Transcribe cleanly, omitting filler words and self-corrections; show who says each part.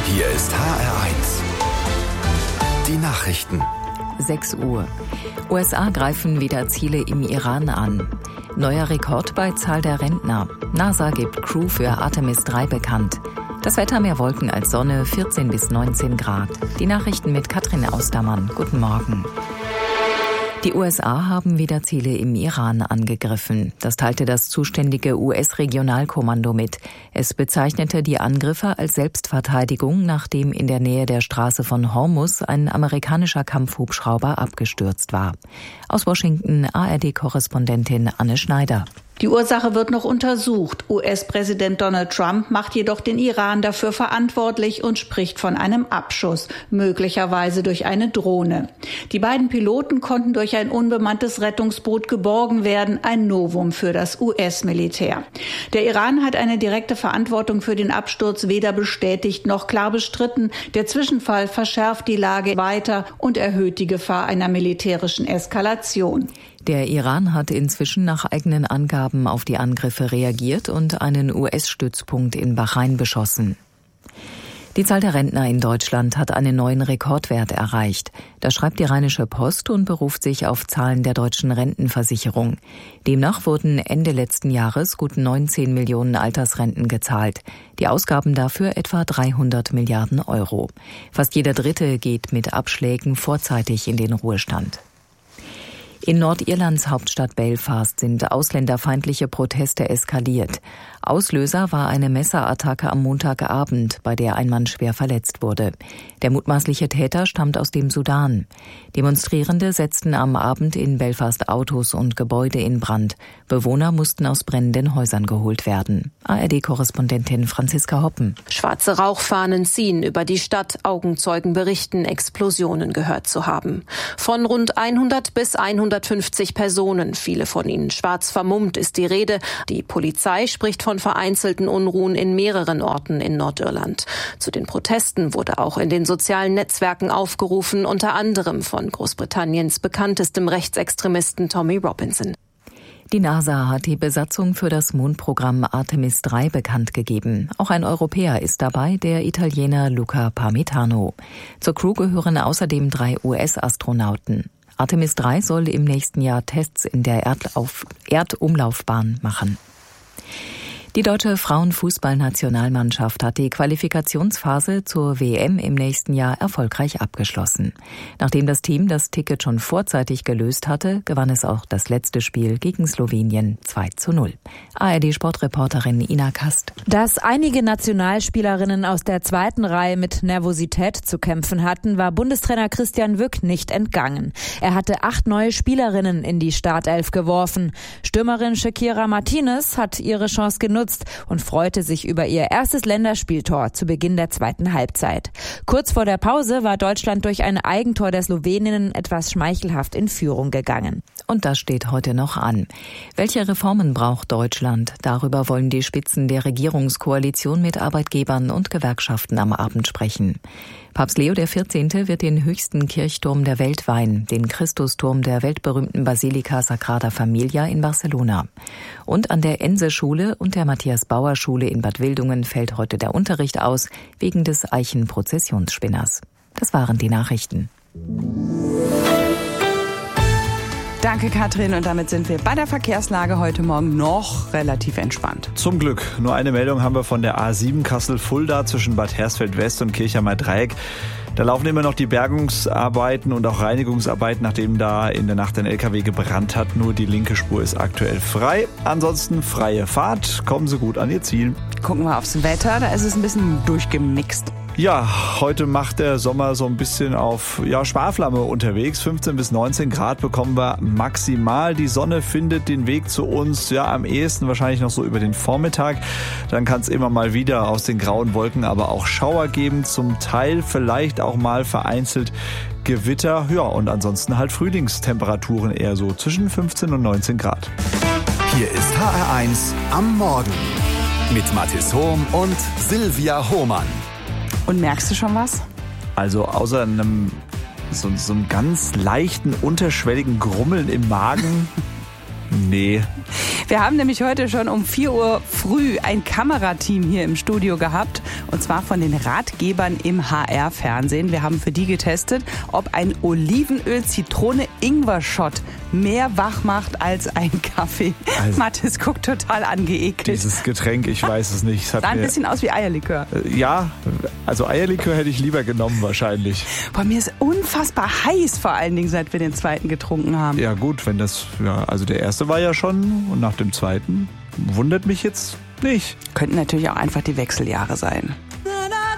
Speaker 1: Hier ist HR1. Die Nachrichten.
Speaker 2: 6 Uhr. USA greifen wieder Ziele im Iran an. Neuer Rekord bei Zahl der Rentner. NASA gibt Crew für Artemis 3 bekannt. Das Wetter mehr Wolken als Sonne, 14 bis 19 Grad. Die Nachrichten mit Katrin Austermann. Guten Morgen. Die USA haben wieder Ziele im Iran angegriffen. Das teilte das zuständige US-Regionalkommando mit. Es bezeichnete die Angriffe als Selbstverteidigung, nachdem in der Nähe der Straße von Hormuz ein amerikanischer Kampfhubschrauber abgestürzt war. Aus Washington ARD-Korrespondentin Anne Schneider.
Speaker 3: Die Ursache wird noch untersucht. US-Präsident Donald Trump macht jedoch den Iran dafür verantwortlich und spricht von einem Abschuss, möglicherweise durch eine Drohne. Die beiden Piloten konnten durch ein unbemanntes Rettungsboot geborgen werden, ein Novum für das US-Militär. Der Iran hat eine direkte Verantwortung für den Absturz weder bestätigt noch klar bestritten. Der Zwischenfall verschärft die Lage weiter und erhöht die Gefahr einer militärischen Eskalation.
Speaker 2: Der Iran hat inzwischen nach eigenen Angaben auf die Angriffe reagiert und einen US-Stützpunkt in Bahrain beschossen. Die Zahl der Rentner in Deutschland hat einen neuen Rekordwert erreicht. Das schreibt die Rheinische Post und beruft sich auf Zahlen der deutschen Rentenversicherung. Demnach wurden Ende letzten Jahres gut 19 Millionen Altersrenten gezahlt. Die Ausgaben dafür etwa 300 Milliarden Euro. Fast jeder Dritte geht mit Abschlägen vorzeitig in den Ruhestand. In Nordirlands Hauptstadt Belfast sind ausländerfeindliche Proteste eskaliert. Auslöser war eine Messerattacke am Montagabend, bei der ein Mann schwer verletzt wurde. Der mutmaßliche Täter stammt aus dem Sudan. Demonstrierende setzten am Abend in Belfast Autos und Gebäude in Brand. Bewohner mussten aus brennenden Häusern geholt werden. ARD-Korrespondentin Franziska Hoppen.
Speaker 4: Schwarze Rauchfahnen ziehen über die Stadt. Augenzeugen berichten, Explosionen gehört zu haben. Von rund 100 bis 150 Personen, viele von ihnen schwarz vermummt, ist die Rede. Die Polizei spricht von vereinzelten Unruhen in mehreren Orten in Nordirland. Zu den Protesten wurde auch in den sozialen Netzwerken aufgerufen, unter anderem von Großbritanniens bekanntestem Rechtsextremisten Tommy Robinson.
Speaker 2: Die NASA hat die Besatzung für das Mondprogramm Artemis 3 bekannt gegeben. Auch ein Europäer ist dabei, der Italiener Luca Parmitano. Zur Crew gehören außerdem 3 US-Astronauten. Artemis 3 soll im nächsten Jahr Tests in der Erdumlaufbahn machen. Die deutsche Frauenfußballnationalmannschaft hat die Qualifikationsphase zur WM im nächsten Jahr erfolgreich abgeschlossen. Nachdem das Team das Ticket schon vorzeitig gelöst hatte, gewann es auch das letzte Spiel gegen Slowenien 2:0. ARD-Sportreporterin Ina Kast.
Speaker 5: Dass einige Nationalspielerinnen aus der zweiten Reihe mit Nervosität zu kämpfen hatten, war Bundestrainer Christian Wück nicht entgangen. Er hatte 8 neue Spielerinnen in die Startelf geworfen. Stürmerin Shakira Martinez hat ihre Chance genutzt und freute sich über ihr erstes Länderspieltor zu Beginn der zweiten Halbzeit. Kurz vor der Pause war Deutschland durch ein Eigentor der Sloweninnen etwas schmeichelhaft in Führung gegangen.
Speaker 2: Und das steht heute noch an. Welche Reformen braucht Deutschland? Darüber wollen die Spitzen der Regierungskoalition mit Arbeitgebern und Gewerkschaften am Abend sprechen. Papst Leo XIV. Wird den höchsten Kirchturm der Welt weihen, den Christusturm der weltberühmten Basilika Sagrada Familia in Barcelona. Und an der Ense-Schule und der Matthias-Bauer-Schule in Bad Wildungen fällt heute der Unterricht aus, wegen des Eichenprozessionsspinners. Das waren die Nachrichten.
Speaker 6: Danke, Katrin. Und damit sind wir bei der Verkehrslage heute Morgen noch relativ entspannt.
Speaker 7: Zum Glück. Nur eine Meldung haben wir von der A7 Kassel-Fulda zwischen Bad Hersfeld-West und Kirchheimer Dreieck. Da laufen immer noch die Bergungsarbeiten und auch Reinigungsarbeiten, nachdem da in der Nacht ein LKW gebrannt hat. Nur die linke Spur ist aktuell frei. Ansonsten freie Fahrt. Kommen Sie gut an Ihr Ziel.
Speaker 6: Gucken wir aufs Wetter. Da ist es ein bisschen durchgemixt.
Speaker 7: Ja, heute macht der Sommer so ein bisschen auf Sparflamme unterwegs. 15 bis 19 Grad bekommen wir maximal. Die Sonne findet den Weg zu uns, am ehesten wahrscheinlich noch so über den Vormittag. Dann kann es immer mal wieder aus den grauen Wolken aber auch Schauer geben. Zum Teil vielleicht auch mal vereinzelt Gewitter. Ja, und ansonsten halt Frühlingstemperaturen eher so zwischen 15 und 19 Grad.
Speaker 1: Hier ist HR1 am Morgen mit Mathis Hohm und Silvia Hohmann.
Speaker 6: Und merkst du schon was?
Speaker 7: Also außer so einem ganz leichten, unterschwelligen Grummeln im Magen Nee.
Speaker 6: Wir haben nämlich heute schon um 4 Uhr früh ein Kamerateam hier im Studio gehabt. Und zwar von den Ratgebern im HR-Fernsehen. Wir haben für die getestet, ob ein Olivenöl-Zitrone-Ingwer-Shot mehr wach macht als ein Kaffee. Also, Mathis guckt total angeekelt.
Speaker 7: Dieses Getränk, ich weiß es nicht. Es
Speaker 6: sah ein bisschen aus wie Eierlikör.
Speaker 7: Ja, also Eierlikör hätte ich lieber genommen wahrscheinlich.
Speaker 6: Boah, mir ist unfassbar heiß, vor allen Dingen, seit wir den zweiten getrunken haben.
Speaker 7: Ja gut, wenn das, ja, also der erste war ja schon und nach dem zweiten wundert mich jetzt nicht.
Speaker 6: Könnten natürlich auch einfach die Wechseljahre sein.